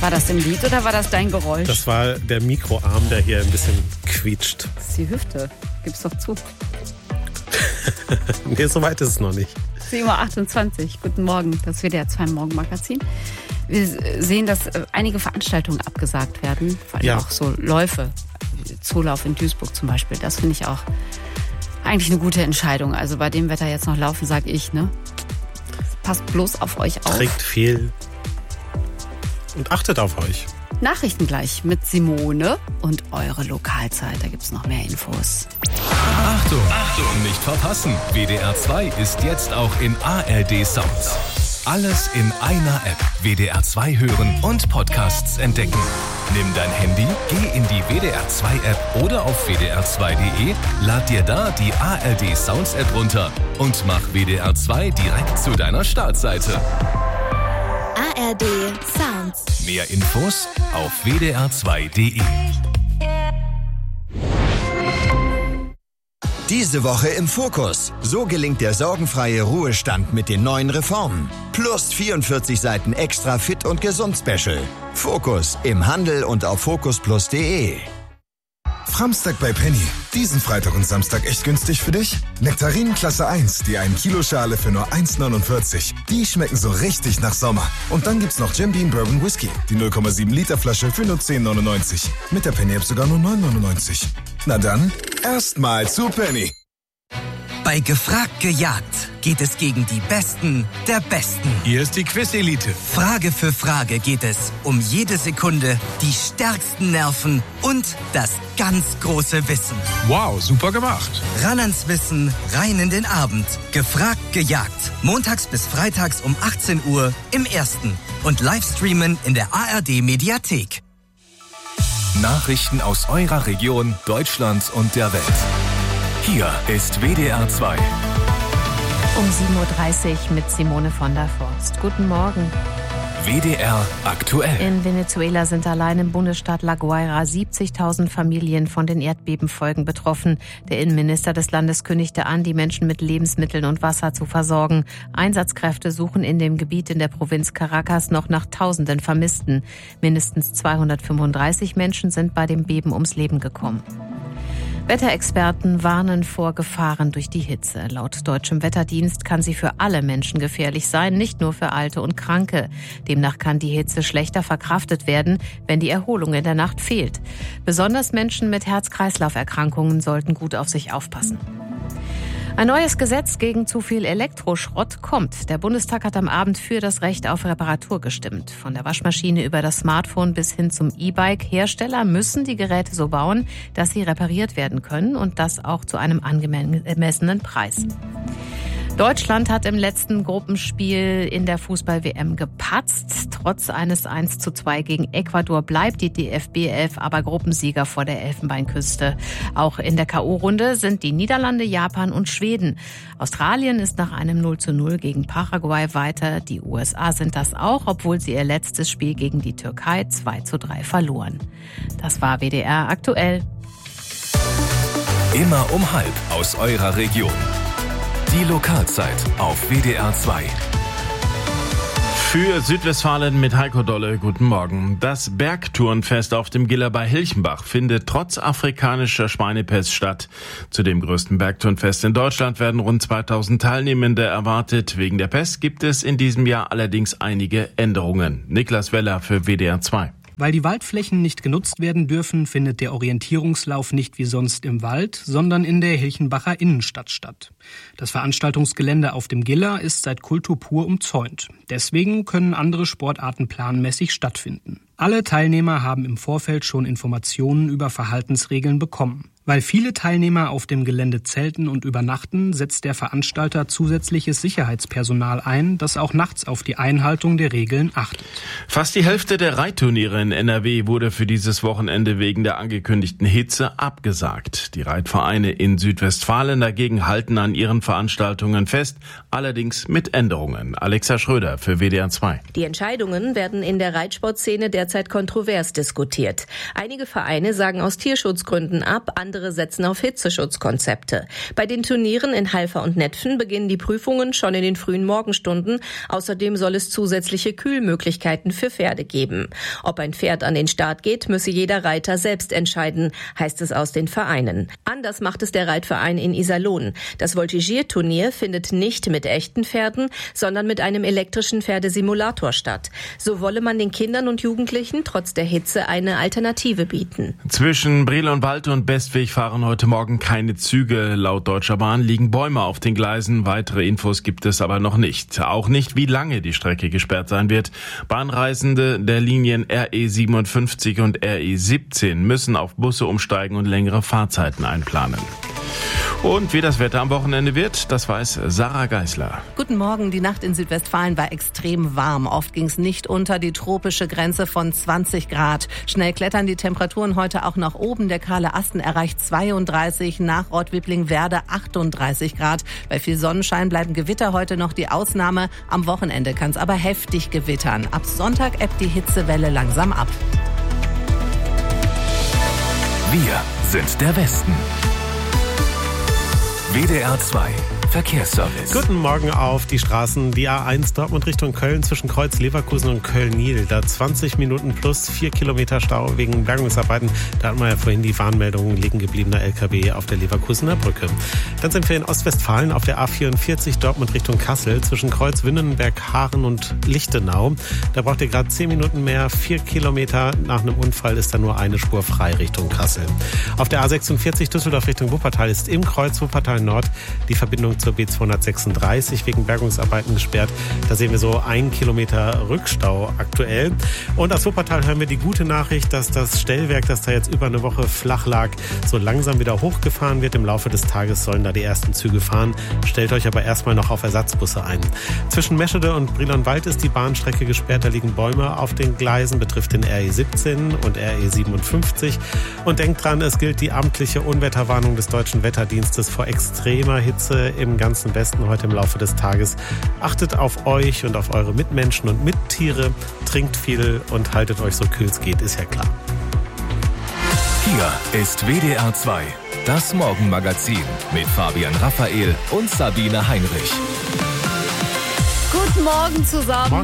War das im Lied oder war das dein Geräusch? Das war der Mikroarm, der hier ein bisschen quietscht. Das ist die Hüfte. Gib's doch zu. Nee, so weit ist es noch nicht. 7.28 Uhr. Guten Morgen. Das WDR 2 Morgenmagazin. Wir sehen, dass einige Veranstaltungen abgesagt werden. Vor allem auch so Läufe. Zoolauf in Duisburg zum Beispiel. Das finde ich auch eigentlich eine gute Entscheidung. Also bei dem Wetter jetzt noch laufen, sage ich, ne? Passt bloß auf euch auf. Trinkt viel und achtet auf euch. Nachrichten gleich mit Simone und eure Lokalzeit. Da gibt's noch mehr Infos. Achtung, Achtung, nicht verpassen. WDR 2 ist jetzt auch in ARD Sounds. Alles in einer App. WDR 2 hören und Podcasts entdecken. Nimm dein Handy, geh in die WDR 2 App oder auf wdr2.de, lad dir da die ARD Sounds App runter und mach WDR 2 direkt zu deiner Startseite. ARD Sounds. Mehr Infos auf wdr2.de. Diese Woche im Fokus. So gelingt der sorgenfreie Ruhestand mit den neuen Reformen. Plus 44 Seiten extra Fit und Gesund Special. Fokus im Handel und auf focusplus.de. Framstag bei Penny. Diesen Freitag und Samstag echt günstig für dich? Nektarinen Klasse 1, die 1 Kilo Schale für nur 1,49. Die schmecken so richtig nach Sommer. Und dann gibt's noch Jim Beam Bourbon Whisky, die 0,7 Liter Flasche für nur 10,99. Mit der Penny App sogar nur 9,99. Na dann, erstmal zu Penny. Bei Gefragt gejagt geht es gegen die Besten der Besten. Hier ist die Quiz-Elite. Frage für Frage geht es um jede Sekunde, die stärksten Nerven und das ganz große Wissen. Wow, super gemacht. Ran ans Wissen, rein in den Abend. Gefragt gejagt. Montags bis freitags um 18 Uhr im Ersten. Und Livestreamen in der ARD-Mediathek. Nachrichten aus eurer Region, Deutschlands und der Welt. Hier ist WDR 2. Um 7.30 Uhr mit Simone von der Forst. Guten Morgen. WDR aktuell. In Venezuela sind allein im Bundesstaat La Guaira 70.000 Familien von den Erdbebenfolgen betroffen. Der Innenminister des Landes kündigte an, die Menschen mit Lebensmitteln und Wasser zu versorgen. Einsatzkräfte suchen in dem Gebiet in der Provinz Caracas noch nach Tausenden Vermissten. Mindestens 235 Menschen sind bei dem Beben ums Leben gekommen. Wetterexperten warnen vor Gefahren durch die Hitze. Laut deutschem Wetterdienst kann sie für alle Menschen gefährlich sein, nicht nur für Alte und Kranke. Demnach kann die Hitze schlechter verkraftet werden, wenn die Erholung in der Nacht fehlt. Besonders Menschen mit Herz-Kreislauf-Erkrankungen sollten gut auf sich aufpassen. Ein neues Gesetz gegen zu viel Elektroschrott kommt. Der Bundestag hat am Abend für das Recht auf Reparatur gestimmt. Von der Waschmaschine über das Smartphone bis hin zum E-Bike. Hersteller müssen die Geräte so bauen, dass sie repariert werden können und das auch zu einem angemessenen Preis. Deutschland hat im letzten Gruppenspiel in der Fußball-WM gepatzt. Trotz eines 1:2 gegen Ecuador bleibt die DFB-11 aber Gruppensieger vor der Elfenbeinküste. Auch in der K.O.-Runde sind die Niederlande, Japan und Schweden. Australien ist nach einem 0:0 gegen Paraguay weiter. Die USA sind das auch, obwohl sie ihr letztes Spiel gegen die Türkei 2:3 verloren. Das war WDR aktuell. Immer um halb aus eurer Region. Die Lokalzeit auf WDR 2. Für Südwestfalen mit Heiko Dolle, guten Morgen. Das Bergtourenfest auf dem Giller bei Hilchenbach findet trotz afrikanischer Schweinepest statt. Zu dem größten Bergtourenfest in Deutschland werden rund 2000 Teilnehmende erwartet. Wegen der Pest gibt es in diesem Jahr allerdings einige Änderungen. Niklas Weller für WDR 2. Weil die Waldflächen nicht genutzt werden dürfen, findet der Orientierungslauf nicht wie sonst im Wald, sondern in der Hilchenbacher Innenstadt statt. Das Veranstaltungsgelände auf dem Giller ist seit Kultur pur umzäunt. Deswegen können andere Sportarten planmäßig stattfinden. Alle Teilnehmer haben im Vorfeld schon Informationen über Verhaltensregeln bekommen. Weil viele Teilnehmer auf dem Gelände zelten und übernachten, setzt der Veranstalter zusätzliches Sicherheitspersonal ein, das auch nachts auf die Einhaltung der Regeln achtet. Fast die Hälfte der Reitturniere in NRW wurde für dieses Wochenende wegen der angekündigten Hitze abgesagt. Die Reitvereine in Südwestfalen dagegen halten an ihren Veranstaltungen fest, allerdings mit Änderungen. Alexa Schröder für WDR 2. Die Entscheidungen werden in der Reitsportszene derzeit kontrovers diskutiert. Einige Vereine sagen aus Tierschutzgründen ab, andere setzen auf Hitzeschutzkonzepte. Bei den Turnieren in Halver und Netphen beginnen die Prüfungen schon in den frühen Morgenstunden. Außerdem soll es zusätzliche Kühlmöglichkeiten für Pferde geben. Ob ein Pferd an den Start geht, müsse jeder Reiter selbst entscheiden, heißt es aus den Vereinen. Anders macht es der Reitverein in Iserlohn. Das Voltigierturnier findet nicht mit echten Pferden, sondern mit einem elektrischen Pferdesimulator statt. So wolle man den Kindern und Jugendlichen trotz der Hitze eine Alternative bieten. Zwischen Brilonwald und Bestweg fahren heute Morgen keine Züge. Laut Deutscher Bahn liegen Bäume auf den Gleisen. Weitere Infos gibt es aber noch nicht. Auch nicht, wie lange die Strecke gesperrt sein wird. Bahnreisende der Linien RE 57 und RE 17 müssen auf Busse umsteigen und längere Fahrzeiten einplanen. Und wie das Wetter am Wochenende wird, das weiß Sarah Geisler. Guten Morgen. Die Nacht in Südwestfalen war extrem warm. Oft ging es nicht unter die tropische Grenze von 20 Grad. Schnell klettern die Temperaturen heute auch nach oben. Der kahle Asten erreicht 32, nach Rottwipling-Werde 38 Grad. Bei viel Sonnenschein bleiben Gewitter heute noch die Ausnahme. Am Wochenende kann es aber heftig gewittern. Ab Sonntag ebbt die Hitzewelle langsam ab. Wir sind der Westen. WDR 2 Verkehrsservice. Guten Morgen auf die Straßen. Die A1 Dortmund Richtung Köln zwischen Kreuz Leverkusen und Köln-Niel. Da 20 Minuten plus 4 Kilometer Stau wegen Bergungsarbeiten. Da hatten wir ja vorhin die Warnmeldung liegen gebliebener LKW auf der Leverkusener Brücke. Dann sind wir in Ostwestfalen auf der A44 Dortmund Richtung Kassel zwischen Kreuz Winnenberg, Haaren und Lichtenau. Da braucht ihr gerade 10 Minuten mehr. 4 Kilometer nach einem Unfall ist da nur eine Spur frei Richtung Kassel. Auf der A46 Düsseldorf Richtung Wuppertal ist im Kreuz Wuppertal Nord die Verbindung zur B236 wegen Bergungsarbeiten gesperrt. Da sehen wir so 1 Kilometer Rückstau aktuell. Und aus Wuppertal hören wir die gute Nachricht, dass das Stellwerk, das da jetzt über eine Woche flach lag, so langsam wieder hochgefahren wird. Im Laufe des Tages sollen da die ersten Züge fahren. Stellt euch aber erstmal noch auf Ersatzbusse ein. Zwischen Meschede und Brilonwald ist die Bahnstrecke gesperrt. Da liegen Bäume auf den Gleisen, betrifft den RE 17 und RE 57. Und denkt dran, es gilt die amtliche Unwetterwarnung des Deutschen Wetterdienstes vor extremer Hitze im ganzen Westen heute im Laufe des Tages. Achtet auf euch und auf eure Mitmenschen und Mittiere, trinkt viel und haltet euch so kühl es geht, ist ja klar. Hier ist WDR 2, das Morgenmagazin mit Fabian Raphael und Sabine Heinrich. Guten Morgen zusammen.